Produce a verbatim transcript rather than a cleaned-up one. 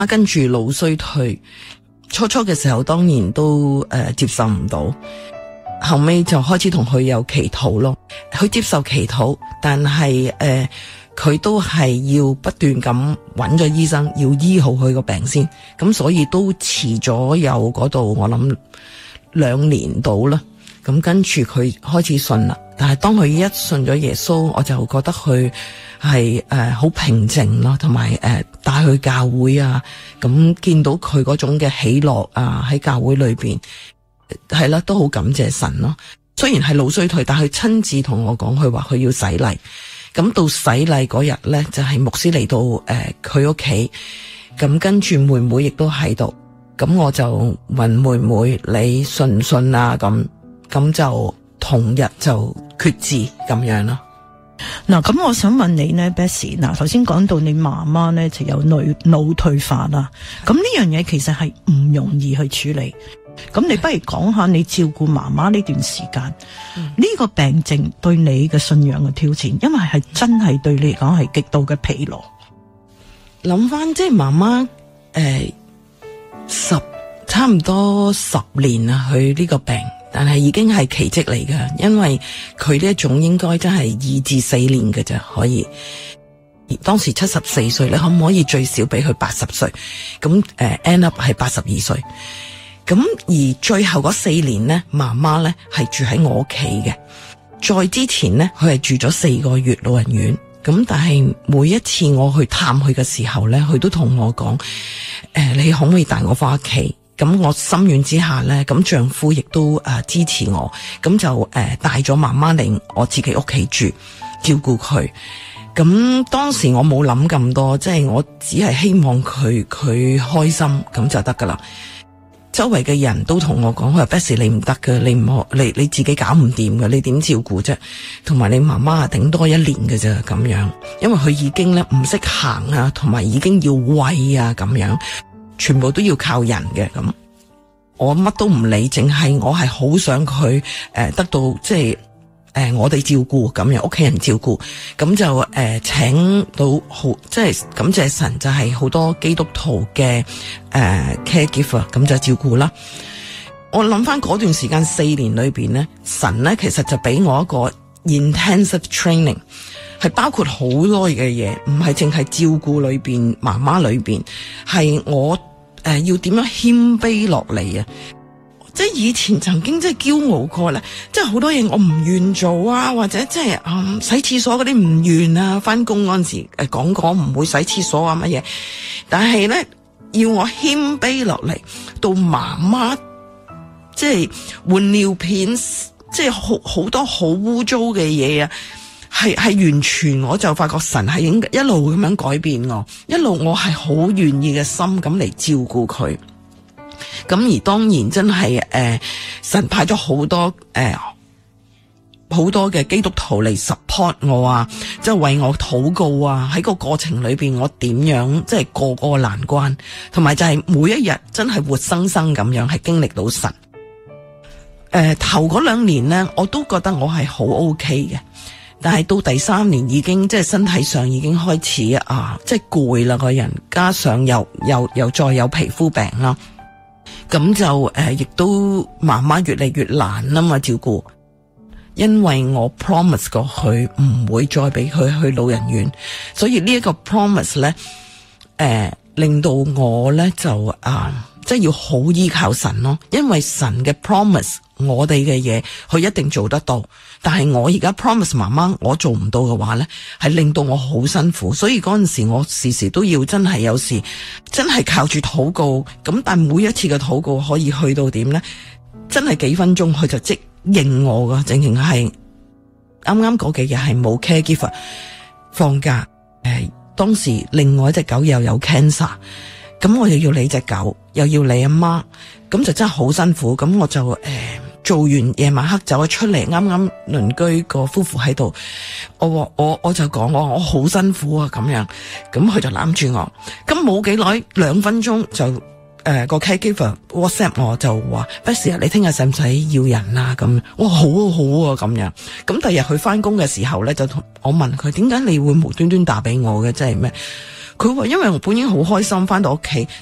跟住腦衰退，初初嘅時候當然都誒、呃、接受唔到，後尾就開始同佢有祈禱咯。佢接受祈禱，但係誒佢都係要不斷咁揾咗醫生，要醫好佢個病先。咁所以都遲咗有嗰度，我諗兩年到啦。咁跟住佢開始信啦，但係當佢一信咗耶穌，我就覺得佢係誒好平靜咯，同埋誒帶去教會啊，咁見到佢嗰種嘅喜樂啊，喺教會裏邊係啦，都好感謝神咯。雖然係腦衰退，但係佢親自同我講，佢話佢要洗禮。咁到洗禮嗰日咧，就係、是、牧師嚟到誒佢屋企，咁跟住妹妹亦都喺度，咁我就問妹妹你信唔信啊？咁咁就同日就決志咁樣咯。 嗱，咁我想問你呢 Betsy， 嗱，頭先講到你媽媽呢就有腦腦退化啦，咁呢樣嘢其實係唔容易去處理。咁你不如講下你照顧媽媽呢段時間，呢、嗯呢個病症對你嘅信仰嘅挑戰，因為係真係對你嚟講係極度嘅疲勞。 諗翻即係媽媽誒十差唔多十年啦，佢呢個病。但係已經係奇蹟嚟㗎，因為佢呢一種應該真係二至四年嘅啫，可以。當時七十四歲，你可唔可以最少俾佢八十歲？咁誒 end up 係八十二歲。咁而最後嗰四年呢，媽媽呢係住喺我屋企嘅。再之前呢，佢係住咗四個月老人院。咁但係每一次我去探佢嘅時候呢，佢都同我講：誒、呃，你可唔可以帶我翻屋企？咁我心願之下呢，咁丈夫亦都誒、呃、支持我，咁就誒帶咗媽媽嚟我自己屋企住，照顧佢。咁當時我冇諗咁多，即係我只係希望佢佢開心咁就得噶啦。周圍嘅人都同我講，佢話 Betsy 你唔得㗎，你唔可你你自己搞唔掂㗎，你點照顧啫？同埋你媽媽頂多一年㗎啫咁樣，因為佢已經咧唔識行啊，同埋已經要餵啊咁樣。全部都要靠人嘅，咁我乜都唔理，淨係我係好想佢誒、呃、得到即係誒、呃、我哋照顧咁樣，屋企人照顧，咁就誒、呃、請到好即係感謝神，就係好多基督徒嘅誒、呃、caregiver 咁就照顧啦。我諗翻嗰段時間四年裏邊咧，神咧其實就俾我一個 intensive training。係包括好多嘅嘢，唔係淨係照顧裏邊媽媽裏邊，係我誒、呃、要點樣謙卑落嚟啊！即係以前曾經即係驕傲過咧，即係好多嘢我唔願做啊，或者即係啊洗廁所嗰啲唔願啊，翻工嗰陣時誒講過唔會洗廁所啊乜嘢，但係咧要我謙卑落嚟，到媽媽即係換尿片，即係好好多好污糟嘅嘢啊！係係完全，我就發覺神係應一路咁樣改變我，一路我係好願意嘅心咁嚟照顧佢。咁而當然真係誒、呃，神派咗好多誒好、呃、多嘅基督徒嚟 support 我啊，即係為我禱告啊。喺個過程裏邊，我點樣即係過個難關，同埋就係每一日真係活生生咁樣係經歷到神。誒、呃，頭嗰兩年呢，我都覺得我係好 OK 嘅。但係到第三年已經即係身體上已經開始啊，即係攰啦個人，加上又又又再有皮膚病啦，咁就誒亦、呃、都媽媽越嚟越難啊嘛照顧，因為我 promise 過佢唔會再俾佢去老人院，所以呢一個 promise 咧，誒、呃、令到我咧就啊即係要好依靠神咯，因為神嘅 promise 我哋嘅嘢佢一定做得到。但係我而家 promise 媽媽我做唔到嘅話呢，係令到我好辛苦，所以嗰陣時我時時都要真係有時真係靠住禱告，咁但每一次嘅禱告可以去到點呢？真係幾分鐘佢就即應我噶，正正係啱啱嗰幾日係冇 caregiver 放假，誒、呃、當時另外一隻狗又有 cancer， 咁我又要理隻狗，又要理阿媽，咁就真係好辛苦，咁我就誒。呃做完夜晚黑走咗出嚟，啱啱鄰居個夫婦喺度，我我我就講我我好辛苦啊咁樣，咁佢就攬住我，咁冇幾耐兩分鐘就誒、呃、個 caregiver WhatsApp 我就話 Betsy 你聽日使唔使要人啊咁，哇好啊好啊咁樣，咁第日佢翻工嘅時候咧就同我問佢點解你會無端端打俾我嘅，即係咩？ 佢話因為我本應好開心翻到屋企，